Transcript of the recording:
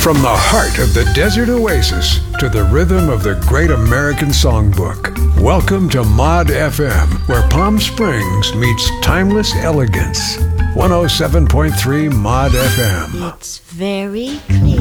From the heart of the desert oasis to the rhythm of the great American songbook. Welcome to Mod FM, where Palm Springs meets timeless elegance. 107.3 Mod FM. It's very clear.